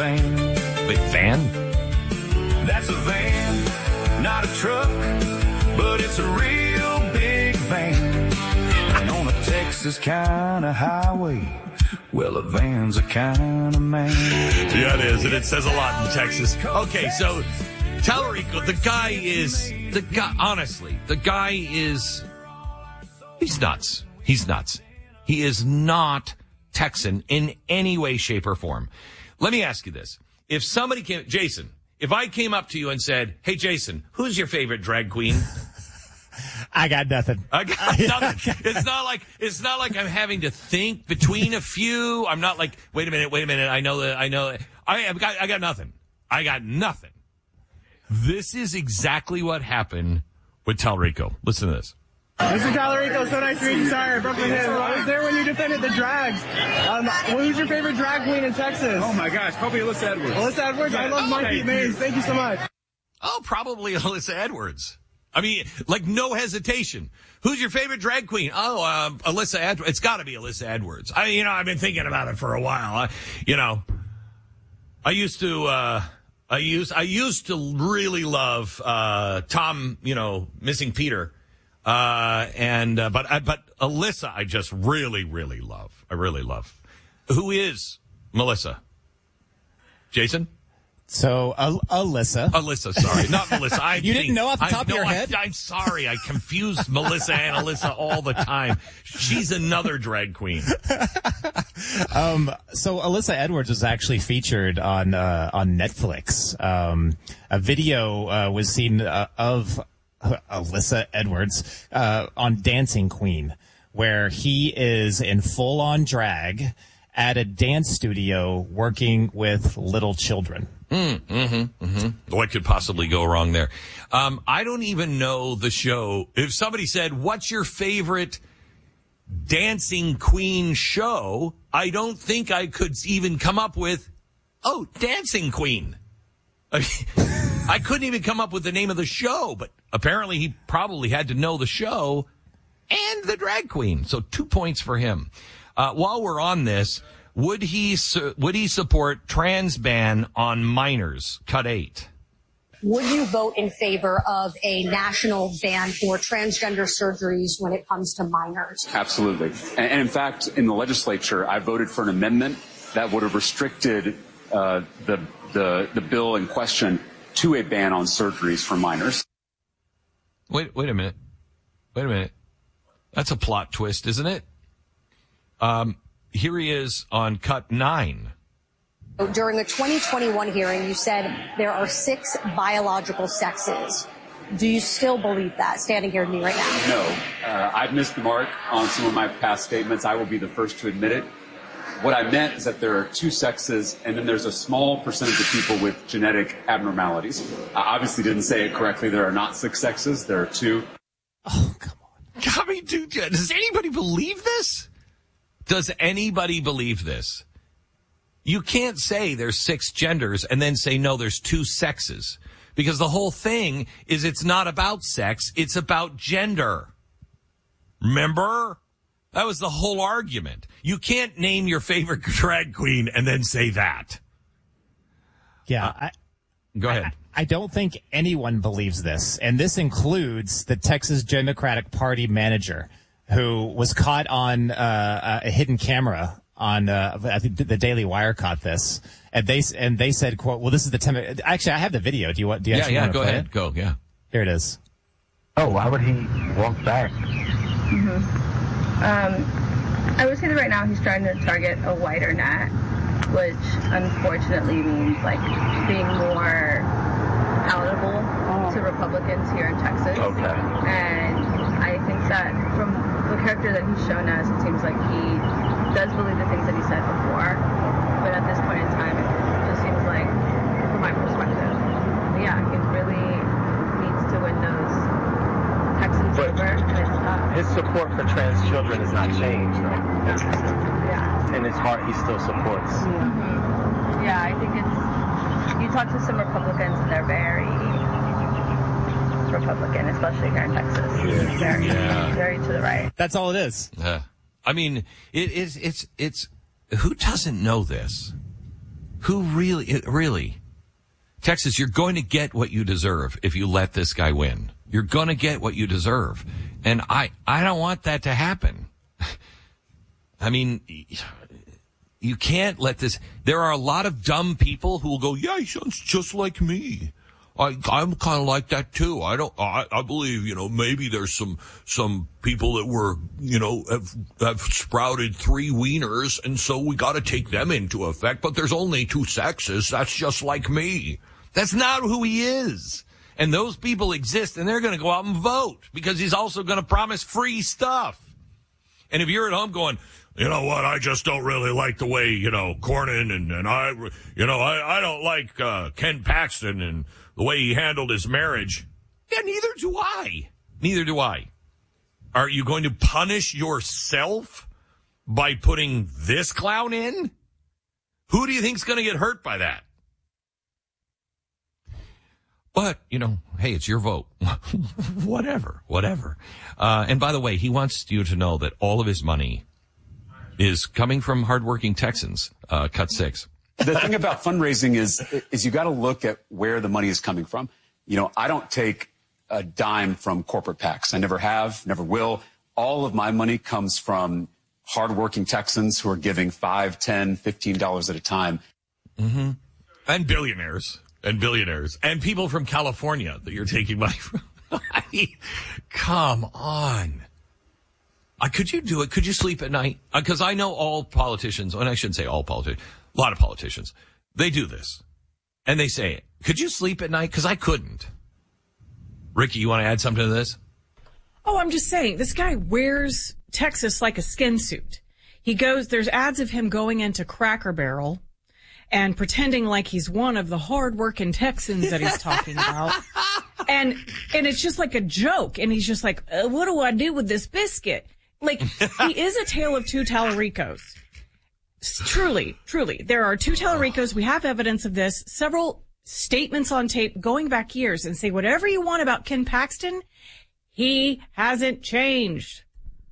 van. Wait, van? That's a van, not a truck, but it's a real big van. And on a Texas kind of highway, well, a van's a kind of man. Yeah, it is, and it says a lot in Texas. Okay, so Tallarico, honestly, the guy is, he's nuts. He's nuts. He is not Texan in any way, shape, or form. Let me ask you this. If somebody came, Jason, if I came up to you and said, hey, Jason, who's your favorite drag queen? I got nothing. I got nothing. It's not like I'm having to think between a few. I'm not like, wait a minute. I got nothing. I got nothing. This is exactly what happened with Tallarico. Listen to this. Mr. Tallarico, so nice to meet you. Sorry, I broke my head. I was there when you defended the drags. Who's your favorite drag queen in Texas? Oh, my gosh. Probably Alyssa Edwards. Alyssa Edwards? I love Monkey Maze. Thank you so much. Oh, probably Alyssa Edwards. I mean, like, no hesitation. Who's your favorite drag queen? Oh, Alyssa Edwards. It's got to be Alyssa Edwards. I've been thinking about it for a while. I used to really love Tom, Missing Peter. But Alyssa, I just really, really love. I really love. Who is Melissa? Jason? So, Alyssa, sorry. Not Melissa. You didn't know off the top of your head? I'm sorry. I confuse Melissa and Alyssa all the time. She's another drag queen. So Alyssa Edwards was actually featured on Netflix. A video was seen of Alyssa Edwards on Dancing Queen, where he is in full-on drag at a dance studio working with little children. What could possibly go wrong there? I don't even know the show. If somebody said, what's your favorite Dancing Queen show? I don't think I could even come up with, Dancing Queen. I couldn't even come up with the name of the show, but apparently he probably had to know the show and the drag queen. So 2 points for him. While we're on this, would he support trans ban on minors? Cut 8. Would you vote in favor of a national ban for transgender surgeries when it comes to minors? Absolutely. And in fact, in the legislature, I voted for an amendment that would have restricted the bill in question to a ban on surgeries for minors. Wait a minute. That's a plot twist, isn't it? Here he is on cut 9. During the 2021 hearing, you said there are 6 biological sexes. Do you still believe that, standing here with me right now? No. I've missed the mark on some of my past statements. I will be the first to admit it. What I meant is that there are 2 sexes, and then there's a small percentage of people with genetic abnormalities. I obviously didn't say it correctly. There are not 6 sexes. There are 2. Oh, come on. I mean, dude, does anybody believe this? Does anybody believe this? You can't say there's 6 genders and then say, no, there's 2 sexes. Because the whole thing is it's not about sex, it's about gender. Remember? That was the whole argument. You can't name your favorite drag queen and then say that. Yeah. Go ahead. I don't think anyone believes this. And this includes the Texas Democratic Party manager who was caught on a hidden camera on I think the Daily Wire caught this. And they said, quote, well, this is the time. Actually, I have the video. Do you actually want to go play ahead. it? Go, yeah. Here it is. Oh, why would he walk back? I would say that right now he's trying to target a wider net, which unfortunately means like being more palatable to Republicans here in Texas. Okay. And I think that from the character that he's shown us, it seems like he does believe the things that he said before. But at this point in time, it just seems like, from my perspective, yeah, he really needs to win those Texans over, and it's tough. His support for trans children has not changed, right? Yeah. In his heart, he still supports. Mm-hmm. Yeah, I think you talk to some Republicans and they're very Republican, especially here in Texas. Very to the right. That's all it is. I mean, it's who doesn't know this? Who really? Texas, you're going to get what you deserve if you let this guy win. You're going to get what you deserve. And I don't want that to happen. I mean, you can't let this. There are a lot of dumb people who will go, yeah, he sounds just like me. I'm kind of like that too. I believe, maybe there's some people that were, have sprouted 3 wieners, and so we got to take them into effect, but there's only 2 sexes. That's just like me. That's not who he is. And those people exist, and they're going to go out and vote because he's also going to promise free stuff. And if you're at home going, you know what, I just don't really like the way, Cornyn and I don't like Ken Paxton and the way he handled his marriage. Yeah, neither do I. Are you going to punish yourself by putting this clown in? Who do you think's going to get hurt by that? But, hey, it's your vote. Whatever. And by the way, he wants you to know that all of his money is coming from hardworking Texans. Cut 6. The thing about fundraising is you got to look at where the money is coming from. I don't take a dime from corporate PACs. I never have, never will. All of my money comes from hardworking Texans who are giving $5, $10, $15 at a time. Mm-hmm. And billionaires. And people from California that you're taking money from. Come on. Could you do it? Could you sleep at night? Because I know all politicians, and I shouldn't say all politicians, a lot of politicians, they do this. And they say it. Could you sleep at night? Because I couldn't. Ricky, you want to add something to this? Oh, I'm just saying, this guy wears Texas like a skin suit. There's ads of him going into Cracker Barrel and pretending like he's one of the hard-working Texans that he's talking about. And it's just like a joke. And he's just like, what do I do with this biscuit? Like, he is a tale of 2 Tallaricos. Truly. There are 2 Tallaricos. We have evidence of this. Several statements on tape going back years, and say whatever you want about Ken Paxton, he hasn't changed.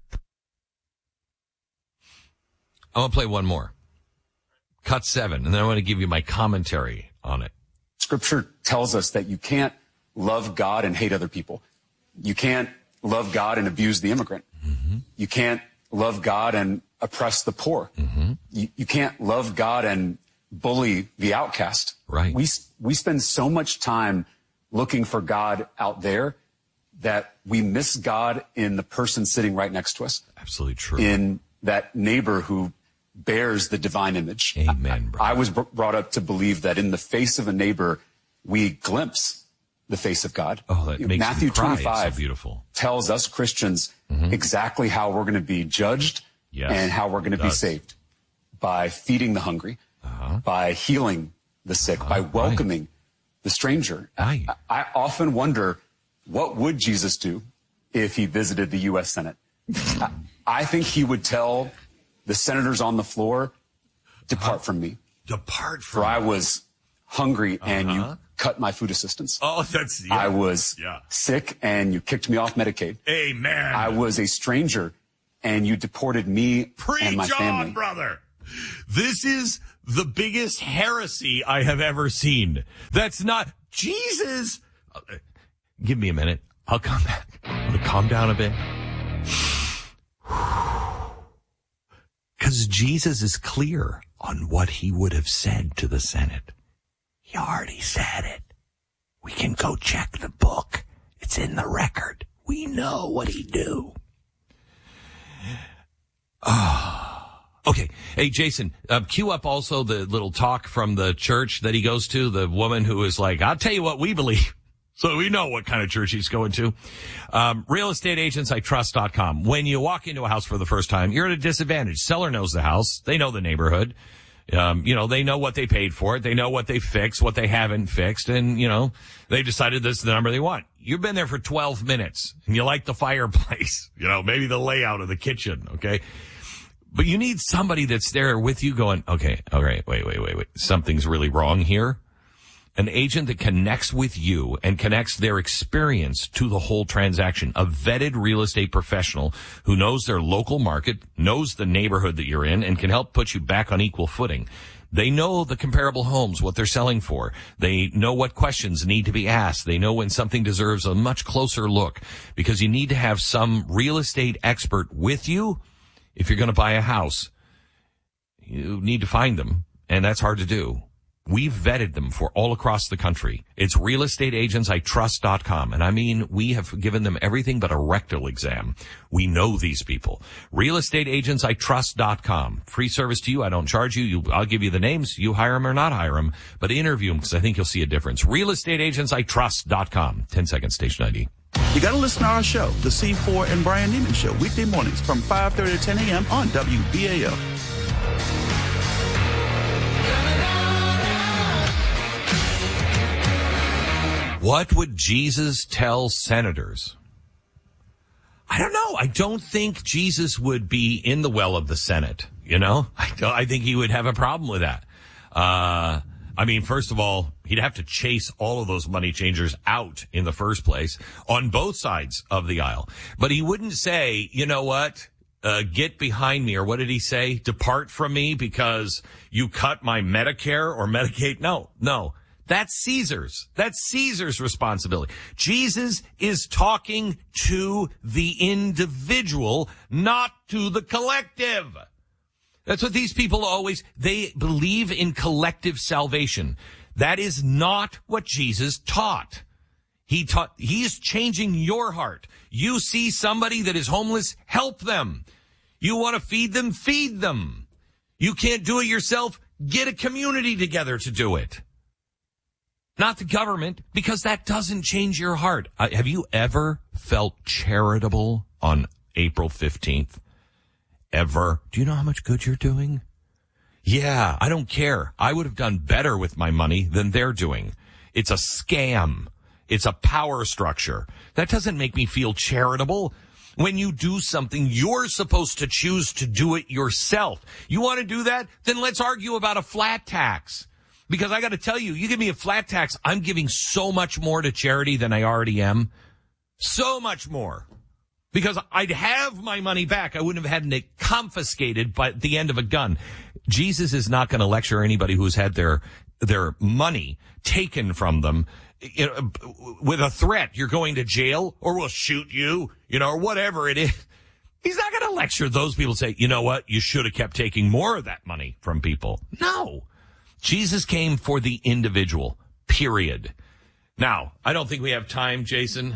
I want to play one more. Cut 7, and then I want to give you my commentary on it. Scripture tells us that you can't love God and hate other people. You can't love God and abuse the immigrant. Mm-hmm. You can't love God and oppress the poor. Mm-hmm. You can't love God and bully the outcast. Right. We spend so much time looking for God out there that we miss God in the person sitting right next to us. Absolutely true. In that neighbor who bears the divine image. Amen, brother. I was brought up to believe that in the face of a neighbor, we glimpse the face of God. Oh, that makes Matthew me cry. 25 It's so beautiful. Tells us Christians exactly how we're going to be judged and how we're going to be saved. By feeding the hungry, by healing the sick, by welcoming the stranger. I often wonder, what would Jesus do if he visited the U.S. Senate? I think he would tell the senators on the floor, depart from me. Depart from me. For I was hungry and you cut my food assistance. Oh, that's... I was sick and you kicked me off Medicaid. Amen. I was a stranger and you deported me and my family. Brother. This is the biggest heresy I have ever seen. That's not... Jesus... Give me a minute. I'll come back. I'm going to calm down a bit. Because Jesus is clear on what he would have said to the Senate. He already said it. We can go check the book. It's in the record. We know what he'd do. Okay. Hey, Jason, cue up also the little talk from the church that he goes to, the woman who is like, I'll tell you what we believe. So we know what kind of church he's going to. RealestateAgentsITrust.com. When you walk into a house for the first time, you're at a disadvantage. Seller knows the house. They know the neighborhood. They know what they paid for it. They know what they fixed, what they haven't fixed. And, they decided this is the number they want. You've been there for 12 minutes and you like the fireplace, maybe the layout of the kitchen. Okay. But you need somebody that's there with you going, okay, all right, wait. Something's really wrong here. An agent that connects with you and connects their experience to the whole transaction. A vetted real estate professional who knows their local market, knows the neighborhood that you're in, and can help put you back on equal footing. They know the comparable homes, what they're selling for. They know what questions need to be asked. They know when something deserves a much closer look, because you need to have some real estate expert with you. If you're going to buy a house, you need to find them, and that's hard to do. We've vetted them for all across the country. It's realestateagentsitrust.com. And I mean, we have given them everything but a rectal exam. We know these people. Realestateagentsitrust.com. Free service to you. I don't charge you. I'll give you the names. You hire them or not hire them, but interview them, because I think you'll see a difference. Realestateagentsitrust.com. 10-second station ID. You got to listen to our show, The C4 and Brian Neiman Show, weekday mornings from 5:30 to 10 a.m. on WBAL. What would Jesus tell senators? I don't know. I don't think Jesus would be in the well of the Senate. You know, I think he would have a problem with that. I mean, first of all, he'd have to chase all of those money changers out in the first place on both sides of the aisle. But he wouldn't say, you know what? Get behind me, or what did he say? Depart from me because you cut my Medicare or Medicaid. No. That's Caesar's. That's Caesar's responsibility. Jesus is talking to the individual, not to the collective. That's what these people they believe in collective salvation. That is not what Jesus taught. He is changing your heart. You see somebody that is homeless, help them. You want to feed them, feed them. You can't do it yourself, get a community together to do it. Not the government, because that doesn't change your heart. Have you ever felt charitable on April 15th? Ever? Do you know how much good you're doing? Yeah, I don't care. I would have done better with my money than they're doing. It's a scam. It's a power structure. That doesn't make me feel charitable. When you do something, you're supposed to choose to do it yourself. You want to do that? Then let's argue about a flat tax. Because I got to tell you, you give me a flat tax, I'm giving so much more to charity than I already am. So much more. Because I'd have my money back. I wouldn't have had it confiscated by the end of a gun. Jesus is not going to lecture anybody who's had their money taken from them, you know, with a threat. You're going to jail, or we'll shoot you, you know, or whatever it is. He's not going to lecture those people, say, you know what, you should have kept taking more of that money from people. No. Jesus came for the individual, period. Now, I don't think we have time, Jason.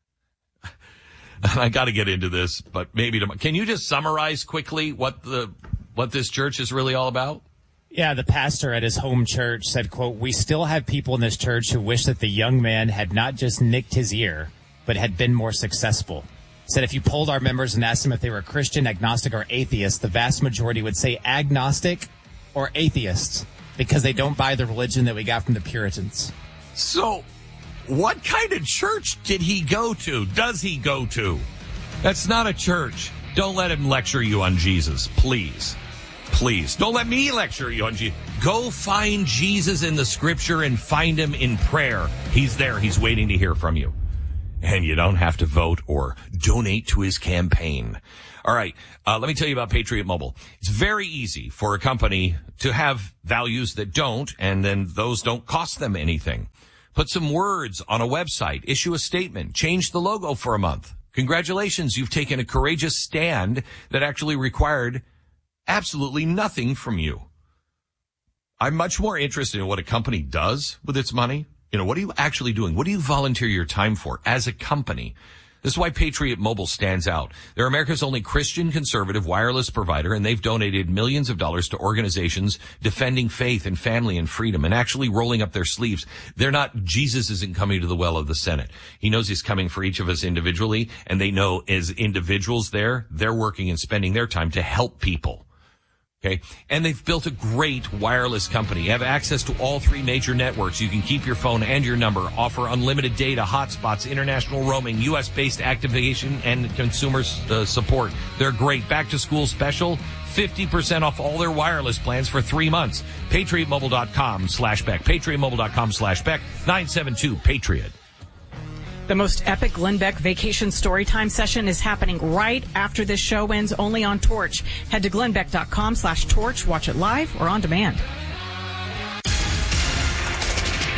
I got to get into this, but maybe tomorrow. Can you just summarize quickly what this church is really all about? Yeah, the pastor at his home church said, quote, "We still have people in this church who wish that the young man had not just nicked his ear, but had been more successful." Said if you polled our members and asked them if they were Christian, agnostic, or atheist, the vast majority would say agnostic or atheists, because they don't buy the religion that we got from the Puritans. So, what kind of church did he go to? Does he go to? That's not a church. Don't let him lecture you on Jesus, please. Please. Don't let me lecture you on Jesus. Go find Jesus in the scripture and find him in prayer. He's there. He's waiting to hear from you. And you don't have to vote or donate to his campaign. All right. Let me tell you about Patriot Mobile. It's very easy for a company to have values that don't, and then those don't cost them anything. Put some words on a website, issue a statement, change the logo for a month. Congratulations. You've taken a courageous stand that actually required absolutely nothing from you. I'm much more interested in what a company does with its money. You know, what are you actually doing? What do you volunteer your time for as a company? This is why Patriot Mobile stands out. They're America's only Christian conservative wireless provider, and they've donated millions of dollars to organizations defending faith and family and freedom and actually rolling up their sleeves. Jesus isn't coming to the well of the Senate. He knows he's coming for each of us individually, and they know as individuals they're working and spending their time to help people. Okay. And they've built a great wireless company. You have access to all three major networks. You can keep your phone and your number, offer unlimited data, hotspots, international roaming, U.S.-based activation, and consumer support. They're great. Back to school special, 50% off all their wireless plans for 3 months. PatriotMobile.com/Beck. PatriotMobile.com/Beck. 972-PATRIOT. The most epic Glenn Beck vacation storytime session is happening right after this show ends, only on Torch. Head to glennbeck.com/Torch. Watch it live or on demand.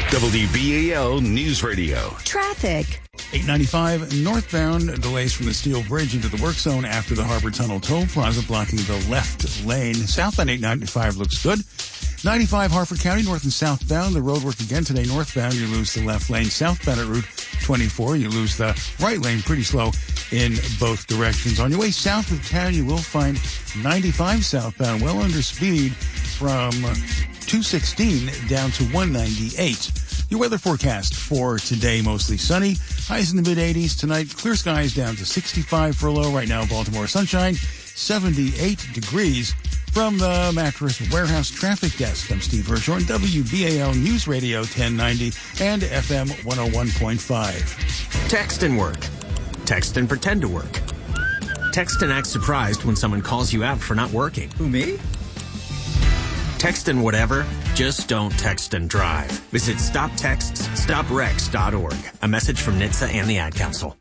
WBAL News Radio. Traffic. 895 northbound, delays from the Steel Bridge into the work zone after the Harbor Tunnel Toll Plaza blocking the left lane. Southbound 895 looks good. 95 Harford County, north and southbound. The road work again today. Northbound, you lose the left lane. Southbound at Route 24, you lose the right lane. Pretty slow in both directions. On your way south of town, you will find 95 southbound, well under speed from 216 down to 198. Your weather forecast for today, mostly sunny. Highs in the mid-80s. Tonight, clear skies down to 65 for a low. Right now, Baltimore sunshine, 78 degrees. From the Mattress Warehouse Traffic Desk, I'm Steve Hirshhorn, WBAL News Radio 1090 and FM 101.5. Text and work. Text and pretend to work. Text and act surprised when someone calls you out for not working. Who, me? Text and whatever, just don't text and drive. Visit StopTextsStopWrecks.org. A message from NHTSA and the Ad Council.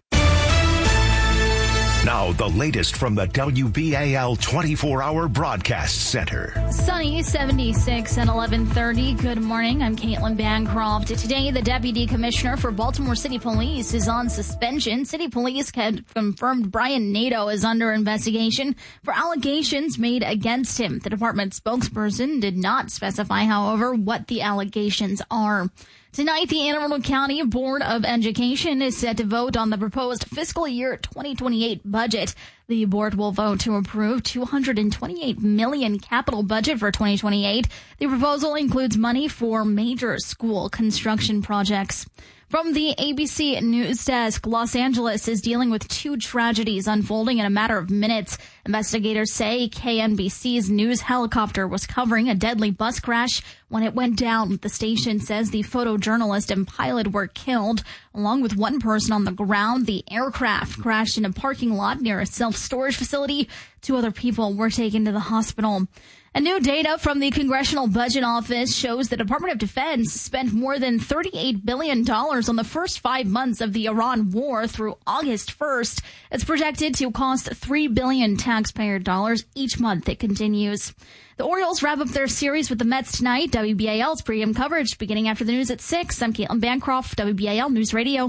Now, the latest from the WBAL 24-hour broadcast center. Sunny, 76 and 11:30. Good morning. I'm Caitlin Bancroft. Today, the Deputy Commissioner for Baltimore City Police is on suspension. City Police had confirmed Brian Nadeau is under investigation for allegations made against him. The department spokesperson did not specify, however, what the allegations are. Tonight, the Anne Arundel County Board of Education is set to vote on the proposed fiscal year 2028 budget. The board will vote to approve $228 million capital budget for 2028. The proposal includes money for major school construction projects. From the ABC News Desk, Los Angeles is dealing with two tragedies unfolding in a matter of minutes. Investigators say KNBC's news helicopter was covering a deadly bus crash when it went down. The station says the photojournalist and pilot were killed, along with one person on the ground. The aircraft crashed in a parking lot near a self-storage facility. 2 other people were taken to the hospital. And new data from the Congressional Budget Office shows the Department of Defense spent more than $38 billion on the first 5 months of the Iran war through August 1st. It's projected to cost $3 billion taxpayer dollars each month it continues. The Orioles wrap up their series with the Mets tonight. WBAL's pregame coverage beginning after the news at 6. I'm Caitlin Bancroft, WBAL News Radio.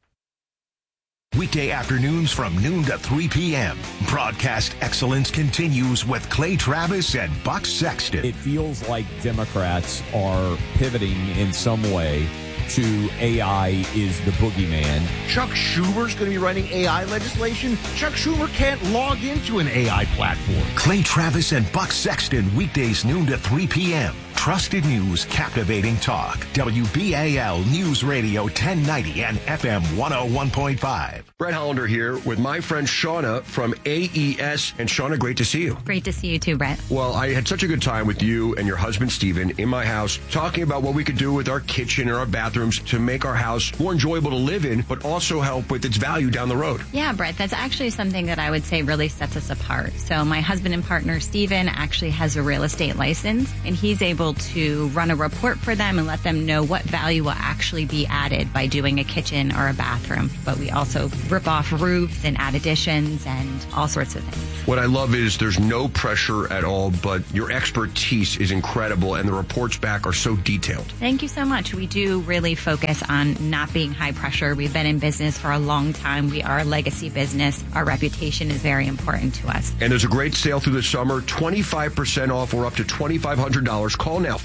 Weekday afternoons from noon to 3 p.m. Broadcast excellence continues with Clay Travis and Buck Sexton. It feels like Democrats are pivoting in some way to AI is the boogeyman. Chuck Schumer's going to be writing AI legislation. Chuck Schumer can't log into an AI platform. Clay Travis and Buck Sexton, weekdays noon to 3 p.m. Trusted news, captivating talk. WBAL News Radio 1090 and FM 101.5. Brett Hollander here with my friend Shauna from AES. And Shauna, great to see you. Great to see you too, Brett. Well, I had such a good time with you and your husband, Steven, in my house, talking about what we could do with our kitchen and our bathrooms to make our house more enjoyable to live in, but also help with its value down the road. Yeah, Brett, that's actually something that I would say really sets us apart. So my husband and partner, Steven, actually has a real estate license, and he's able to run a report for them and let them know what value will actually be added by doing a kitchen or a bathroom. But we also rip off roofs and add additions and all sorts of things. What I love is there's no pressure at all, but your expertise is incredible, and the reports back are so detailed. Thank you so much. We do really focus on not being high pressure. We've been in business for a long time. We are a legacy business. Our reputation is very important to us. And there's a great sale through the summer, 25% off or up to $2,500. Call now,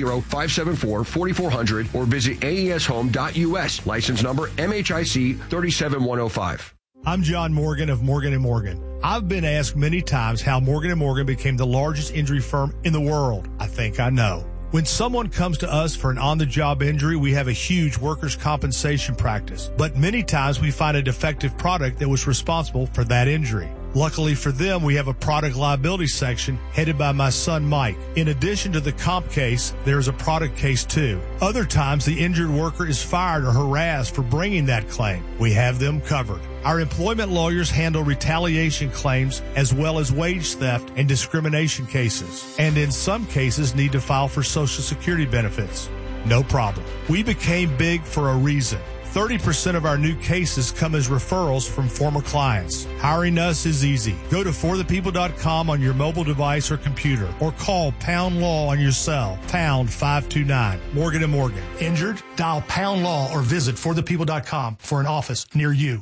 410-574-4400 or visit aeshome.us. License number MHIC 37105. I'm John Morgan of Morgan & Morgan. I've been asked many times how Morgan & Morgan became the largest injury firm in the world. I think I know. When someone comes to us for an on-the-job injury, we have a huge workers' compensation practice. But many times we find a defective product that was responsible for that injury. Luckily for them, we have a product liability section headed by my son, Mike. In addition to the comp case, there's a product case too. Other times, the injured worker is fired or harassed for bringing that claim. We have them covered. Our employment lawyers handle retaliation claims as well as wage theft and discrimination cases, and in some cases need to file for Social Security benefits. No problem. We became big for a reason. 30% of our new cases come as referrals from former clients. Hiring us is easy. Go to forthepeople.com on your mobile device or computer, or call Pound Law on your cell, pound 529. Morgan & Morgan. Injured? Dial Pound Law or visit forthepeople.com for an office near you.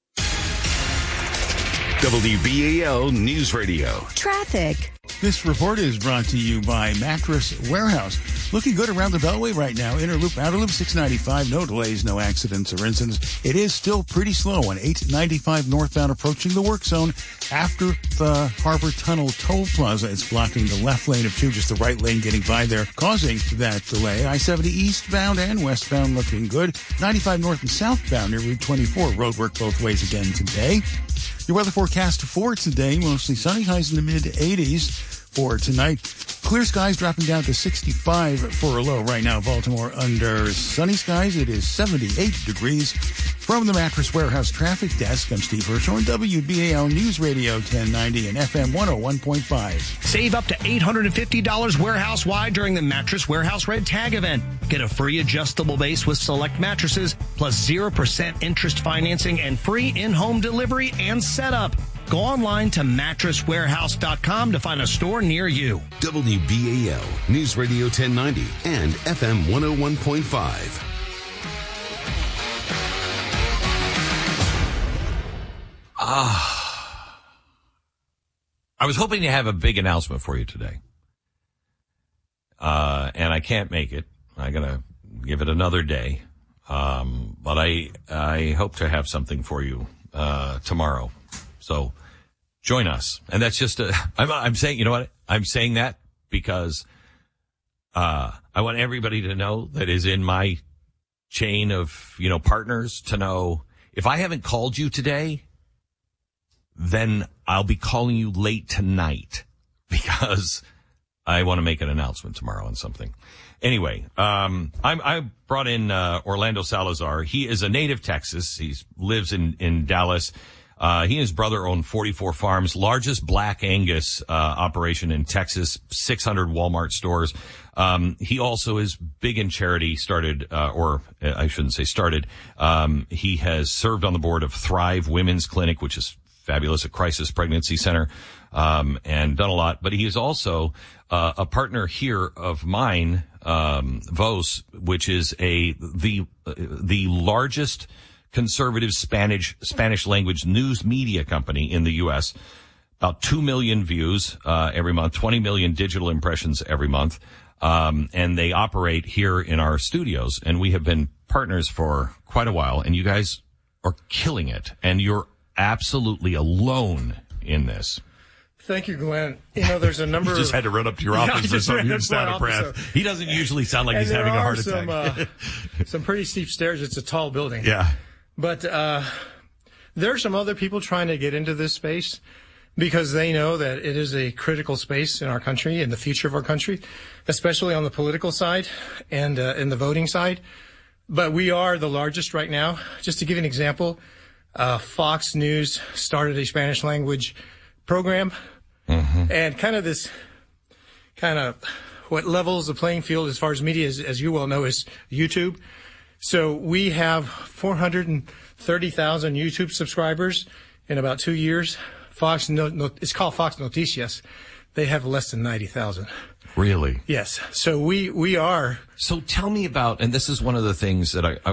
WBAL News Radio. Traffic. This report is brought to you by Mattress Warehouse. Looking good around the Beltway right now. Inner Loop, Outer Loop, 695. No delays, no accidents or incidents. It is still pretty slow on 895 northbound approaching the work zone after the Harbor Tunnel Toll Plaza. It's blocking the left lane of 2, just the right lane getting by there, causing that delay. I-70 eastbound and westbound looking good. 95 north and southbound near Route 24. Road work both ways again today. Your weather forecast for today, mostly sunny, highs in the mid-80s. For tonight, clear skies dropping down to 65 for a low. Right now, Baltimore under sunny skies. It is 78 degrees. From the Mattress Warehouse Traffic Desk, I'm Steve Hirschhorn, WBAL News Radio 1090 and FM 101.5. Save up to $850 warehouse-wide during the Mattress Warehouse Red Tag event. Get a free adjustable base with select mattresses, plus 0% interest financing and free in-home delivery and setup. Go online to mattresswarehouse.com to find a store near you. WBAL News Radio 1090 and FM 101.5. I was hoping to have a big announcement for you today. And I can't make it. I'm going to give it another day. But I hope to have something for you, tomorrow. So join us. And that's just I'm saying, you know what? I'm saying that because, I want everybody to know that is in my chain of, partners to know if I haven't called you today, then I'll be calling you late tonight because I want to make an announcement tomorrow on something. Anyway, I brought in, Orlando Salazar. He is a native Texas. He lives in Dallas. He and his brother own 44 farms, largest black Angus, operation in Texas, 600 Walmart stores. He also is big in charity, he has served on the board of Thrive Women's Clinic, which is fabulous, a crisis pregnancy center, and done a lot. But he is also, a partner here of mine, Vos, which is the largest conservative Spanish language news media company in the U.S. About 2 million views, every month, 20 million digital impressions every month. And they operate here in our studios, and we have been partners for quite a while, and you guys are killing it, and you're absolutely alone in this. Thank you, Glenn. There's a number You just had to run up to your office or something. You just out of breath. He doesn't usually sound like he's having a heart attack. Some pretty steep stairs. It's a tall building. Yeah. But there are some other people trying to get into this space because they know that it is a critical space in our country, in the future of our country, especially on the political side and in the voting side. But we are the largest right now. Just to give you an example, Fox News started a Spanish language program. Mm-hmm. And what levels the playing field as far as media, as you well know, is YouTube. So we have 430,000 YouTube subscribers in about 2 years. It's called Fox Noticias. They have less than 90,000. Really? Yes. So we are. So tell me about, and this is one of the things that